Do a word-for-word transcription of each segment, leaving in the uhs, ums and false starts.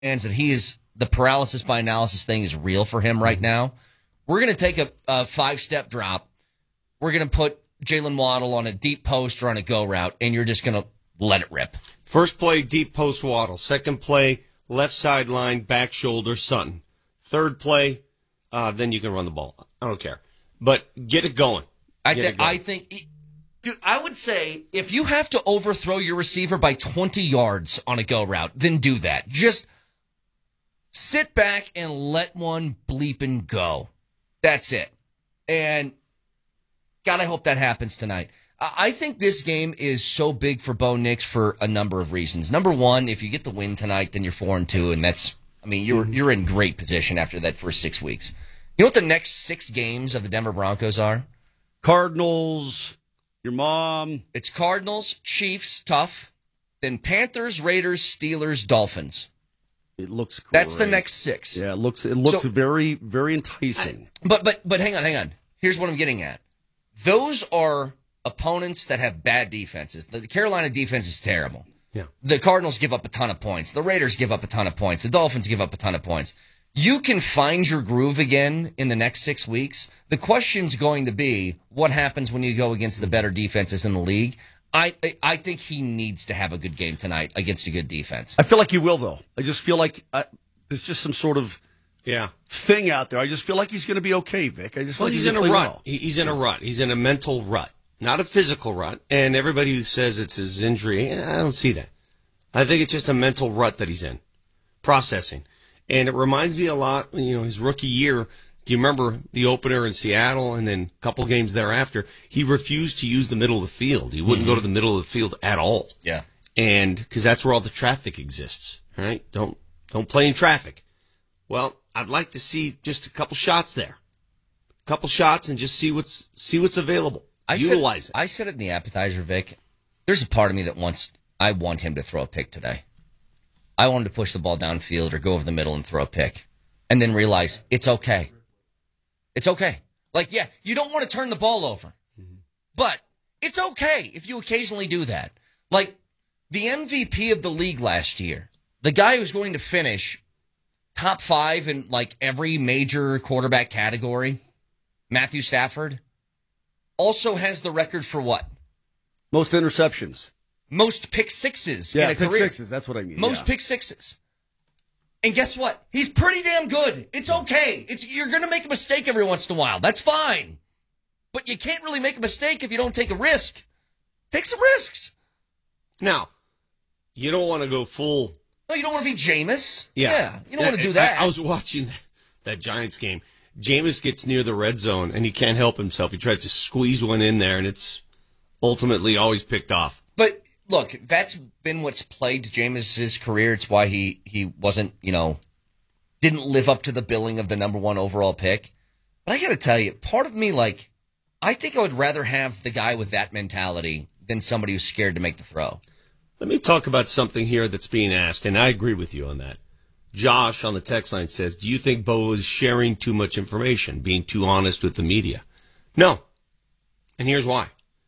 and that he is the paralysis by analysis thing is real for him right now. We're going to take a, a five-step drop. We're going to put Jalen Waddle on a deep post or on a go route, and you're just going to let it rip. First play, deep post Waddle. Second play, left sideline, back shoulder, Sutton. Third play, uh, then you can run the ball. I don't care. But get it going. I, get th- it going. I think, dude, I would say if you have to overthrow your receiver by twenty yards on a go route, then do that. Just sit back and let one bleep and go. That's it. And God, I hope that happens tonight. I think this game is so big for Bo Nix for a number of reasons. Number one, if you get the win tonight, then you're four and two, and that's, I mean, you're you're in great position after that first six weeks. You know what the next six games of the Denver Broncos are? Cardinals, your mom. It's Cardinals, Chiefs, tough. Then Panthers, Raiders, Steelers, Dolphins. It looks great. That's the next six. Yeah, it looks it looks So- very very enticing. I, but but but hang on, hang on. Here's what I'm getting at. Those are opponents that have bad defenses. The Carolina defense is terrible. Yeah. The Cardinals give up a ton of points. The Raiders give up a ton of points. The Dolphins give up a ton of points. You can find your groove again in the next six weeks. The question's going to be what happens when you go against the better defenses in the league. I I think he needs to have a good game tonight against a good defense. I feel like he will, though. I just feel like I, there's just some sort of Yeah. thing out there. I just feel like he's going to be okay, Vic. I just feel Well, like he's he's in a gonna play rut. well. He- He's in a rut. He's in a mental rut, not a physical rut. And everybody who says it's his injury, eh, I don't see that. I think it's just a mental rut that he's in, processing. And it reminds me a lot, you know, his rookie year. Do you remember the opener in Seattle and then a couple games thereafter? He refused to use the middle of the field. He wouldn't go to the middle of the field at all. Yeah. And because that's where all the traffic exists, right? Don't don't play in traffic. Well, I'd like to see just a couple shots there, a couple shots, and just see what's see what's available. I Utilize said, it. I said it in the appetizer, Vic. There's a part of me that wants, I want him to throw a pick today. I want him to push the ball downfield or go over the middle and throw a pick. And then realize it's okay. It's okay. Like, yeah, you don't want to turn the ball over. But it's okay if you occasionally do that. Like, the M V P of the league last year, the guy who's going to finish top five in, like, every major quarterback category, Matthew Stafford, also has the record for what? Most interceptions. Most pick sixes Yeah, in a pick career. sixes. That's what I mean. Most yeah. pick sixes. And guess what? He's pretty damn good. It's okay. It's you're going to make a mistake every once in a while. That's fine. But you can't really make a mistake if you don't take a risk. Take some risks. Now, you don't want to go full. No, you don't want to be Jameis. Yeah, You don't want to do that. I, I was watching that, that Giants game. Jameis gets near the red zone and he can't help himself. He tries to squeeze one in there, and it's ultimately always picked off. But look, that's been what's plagued Jameis's career. It's why he, he wasn't, you know, didn't live up to the billing of the number one overall pick. But I got to tell you, part of me, like, I think I would rather have the guy with that mentality than somebody who's scared to make the throw. Let me talk about something here that's being asked, and I agree with you on that. Josh on the text line says, do you think Bo is sharing too much information, being too honest with the media? No. And here's why.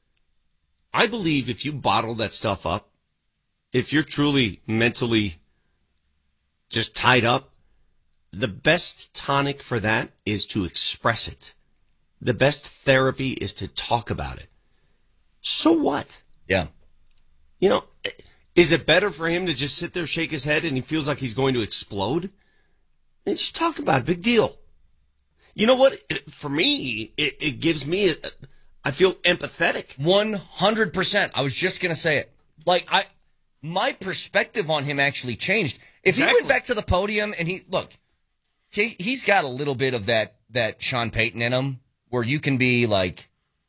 I believe if you bottle that stuff up, if you're truly mentally just tied up, the best tonic for that is to express it. The best therapy is to talk about it. So what? Yeah. You know, is it better for him to just sit there, shake his head, and he feels like he's going to explode? And just talk about it. Big deal. You know what? It, for me, it, it gives me, a, I feel empathetic. one hundred percent. I was just going to say it. Like, I, my perspective on him actually changed. If Exactly. he went back to the podium and he, look, he, he's got a little bit of that, that Sean Payton in him where you can be like,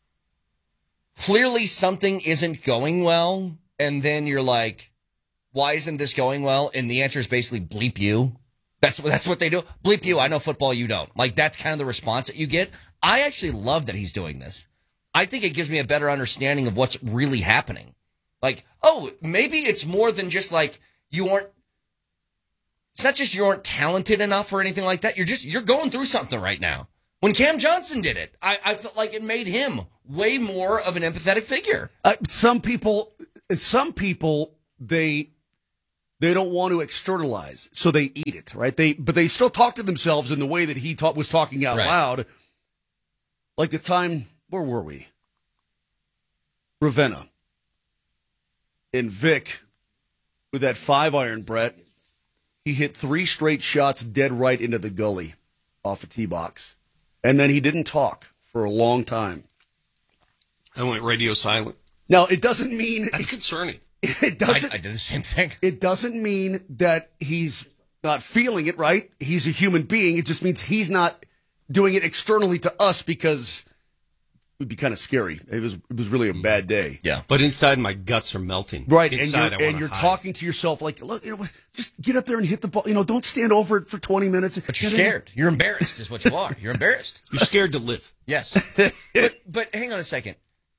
clearly something isn't going well. And then you're like, why isn't this going well? And the answer is basically bleep you. That's what, that's what they do. Bleep you. I know football. You don't. Like, that's kind of the response that you get. I actually love that he's doing this. I think it gives me a better understanding of what's really happening. Like, oh, maybe it's more than just like you aren't, it's not just you aren't talented enough or anything like that. You're just, you're going through something right now. When Cam Johnson did it, I, I felt like it made him way more of an empathetic figure. Uh, some people, some people, they they don't want to externalize, so they eat it, right? They but they still talk to themselves in the way that he ta- was talking out Right. loud. Like the time, where were we? Ravenna. And Vic, with that five iron, Brett, he hit three straight shots dead right into the gully off a tee box. And then he didn't talk for a long time. I went radio silent. Now, it doesn't mean... That's concerning. It doesn't... I, I did the same thing. It doesn't mean that he's not feeling it, right? He's a human being. It just means he's not doing it externally to us because it would be kind of scary. It was it was really a bad day. Yeah. But inside, my guts are melting. Right, Inside, and you're, and you're talking to yourself like, look, you know, just get up there and hit the ball. You know, don't stand over it for twenty minutes. But you're scared. You're embarrassed is what you are. You're embarrassed. You're scared to live. Yes. but, but hang on a second.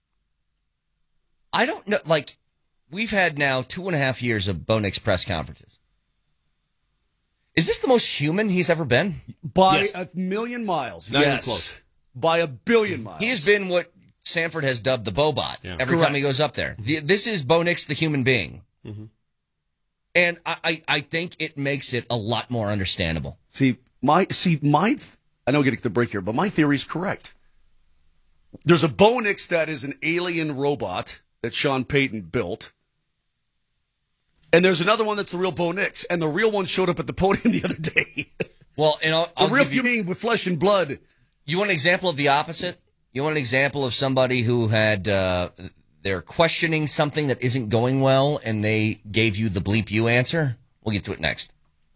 I don't know, like, we've had now two and a half years of Bo Nix press conferences. Is this the most human he's ever been? By Yes. a million miles. Not even yes. close. By a billion miles. He has been what Sanford has dubbed the Bobot Yeah. every Correct. time he goes up there. The- This is Bo Nix, the human being. Mm-hmm. And I, I, I think it makes it a lot more understandable. See, my, see, my, I know I'm getting to the break here, but my theory is correct. There's a Bo Nix that is an alien robot that Sean Payton built. And there's another one that's the real Bo Nix. And the real one showed up at the podium the other day. Well, and I'll, The I'll real give you, human being with flesh and blood. you want an example of the opposite? You want an example of somebody who had, uh, they're questioning something that isn't going well and they gave you the bleep you answer? We'll get to it next.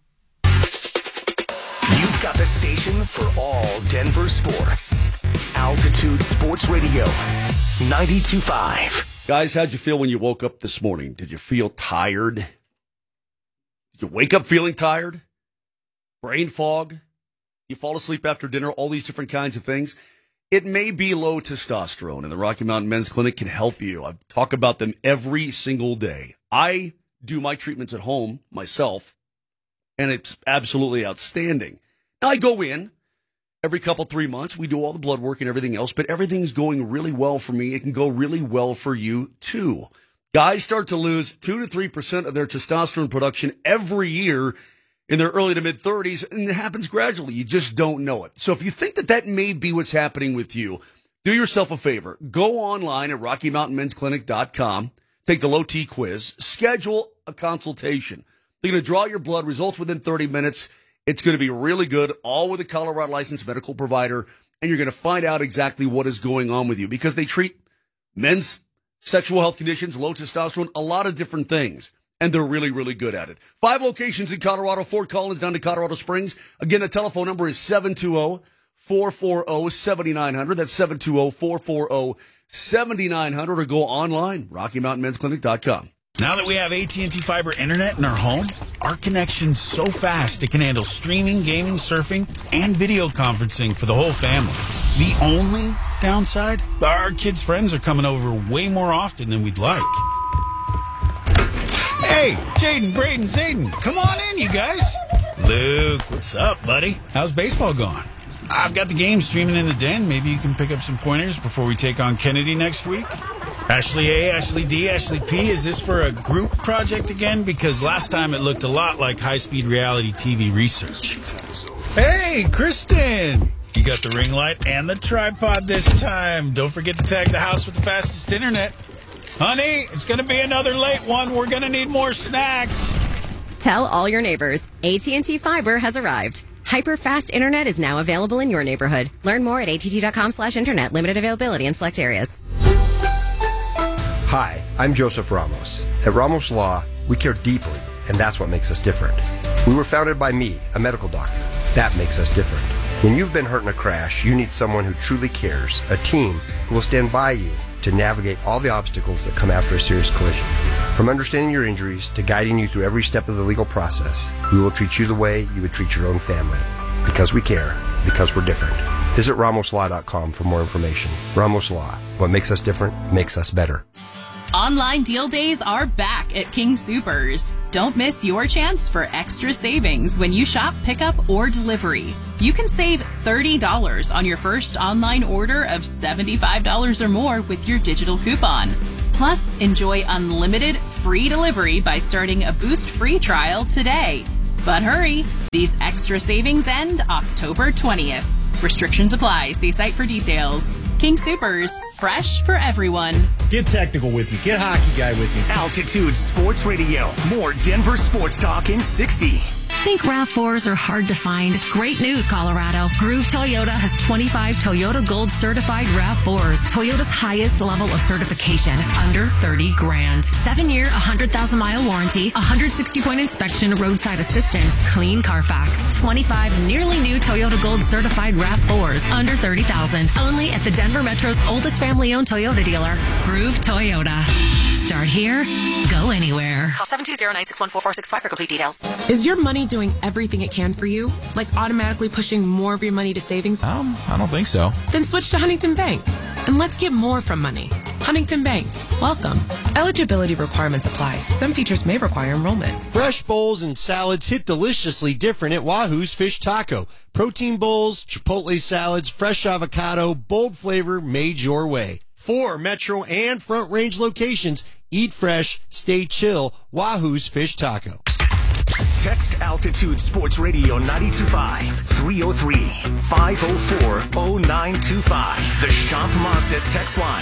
You've got the station for all Denver sports. Altitude Sports Radio, ninety-two point five. Guys, how'd you feel when you woke up this morning? Did you feel tired? Did you wake up feeling tired? Brain fog? You fall asleep after dinner? All these different kinds of things? It may be low testosterone, and the Rocky Mountain Men's Clinic can help you. I talk about them every single day. I do my treatments at home myself, and it's absolutely outstanding. Now, I go in every couple, three months. We do all the blood work and everything else, but everything's going really well for me. It can go really well for you, too. Guys start to lose two to three percent of their testosterone production every year in their early to mid-thirties, and it happens gradually. You just don't know it. So if you think that that may be what's happening with you, do yourself a favor. Go online at rocky mountain men's clinic dot com, take the low T quiz, schedule a consultation. They're going to draw your blood, results within thirty minutes. It's going to be really good, all with a Colorado licensed medical provider, and you're going to find out exactly what is going on with you because they treat men's sexual health conditions, low testosterone, a lot of different things, and they're really, really good at it. Five locations in Colorado, Fort Collins down to Colorado Springs. Again, the telephone number is seven two zero, four four zero, seven nine zero zero. That's seven two zero, four four zero, seven nine zero zero, or go online, rocky mountain men's clinic dot com. Now that we have A T and T Fiber Internet in our home, our connection's so fast it can handle streaming, gaming, surfing, and video conferencing for the whole family. The only downside? Our kids' friends are coming over way more often than we'd like. Hey, Jaden, Braden, Zayden, come on in, you guys. Luke, what's up, buddy? How's baseball going? I've got the game streaming in the den. Maybe you can pick up some pointers before we take on Kennedy next week. Ashley A, Ashley D, Ashley P, is this for a group project again? Because last time it looked a lot like high-speed reality T V research. Hey, Kristen! You got the ring light and the tripod this time. Don't forget to tag the house with the fastest internet. Honey, it's going to be another late one. We're going to need more snacks. Tell all your neighbors, A T and T Fiber has arrived. Hyper-fast internet is now available in your neighborhood. Learn more at att.com slash internet. Limited availability in select areas. Hi, I'm Joseph Ramos. At Ramos Law, we care deeply, and that's what makes us different. We were founded by me, a medical doctor. That makes us different. When you've been hurt in a crash, you need someone who truly cares, a team who will stand by you to navigate all the obstacles that come after a serious collision. From understanding your injuries to guiding you through every step of the legal process, we will treat you the way you would treat your own family. Because we care, because we're different. Visit ramos law dot com for more information. Ramos Law. What makes us different makes us better. Online deal days are back at King Soopers. Don't miss your chance for extra savings when you shop pickup or delivery. You can save thirty dollars on your first online order of seventy-five dollars or more with your digital coupon. Plus, enjoy unlimited free delivery by starting a Boost free trial today. But hurry, these extra savings end October twentieth. Restrictions apply. See site for details. King Soopers, fresh for everyone. Get technical with me. Get hockey guy with me. Altitude Sports Radio. More Denver sports talk in sixty. Think RAV fours are hard to find? Great news, Colorado. Groove Toyota has twenty-five Toyota Gold certified RAV fours. Toyota's highest level of certification, under thirty grand. Seven-year, one hundred thousand mile warranty, one hundred sixty point inspection, roadside assistance, clean Carfax. twenty-five nearly new Toyota Gold certified RAV fours, under thirty thousand. Only at the Denver Metro's oldest family-owned Toyota dealer, Groove Toyota. Start here, go anywhere. Call seven two zero, nine six one, four four six five for complete details. Is your money doing everything it can for you? Like automatically pushing more of your money to savings? Um, I don't think so. Then switch to Huntington Bank. And let's get more from money. Huntington Bank. Welcome. Eligibility requirements apply. Some features may require enrollment. Fresh bowls and salads hit deliciously different at Wahoo's Fish Taco. Protein bowls, chipotle salads, fresh avocado, bold flavor made your way. Four Metro and Front Range locations. Eat fresh, stay chill. Wahoo's Fish Taco. Text Altitude Sports Radio ninety-two point five, three oh three, five oh four, oh nine two five. The Shop Mazda text line.